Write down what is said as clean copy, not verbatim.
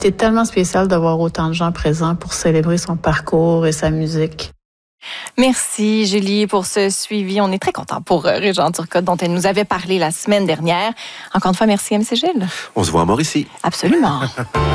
C'est tellement spécial de voir autant de gens présents pour célébrer son parcours et sa musique. Merci Julie pour ce suivi. On est très contents pour Régent Turcotte dont elle nous avait parlé la semaine dernière. Encore une fois, merci MC Gilles. On se voit à Mauricie. Absolument.